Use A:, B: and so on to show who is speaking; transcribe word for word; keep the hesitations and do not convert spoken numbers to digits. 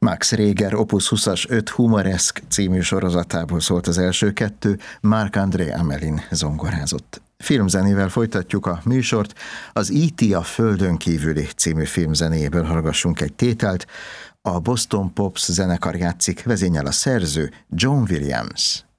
A: Max Reger Opus húszas öt Humoresk című sorozatából szólt az első kettő, Marc-André Amelin zongorázott. Filmzenével folytatjuk a műsort, az é té a Földön kívüli című filmzenéből hallgassunk egy tételt, a Boston Pops zenekar játszik, vezényel a szerző John Williams.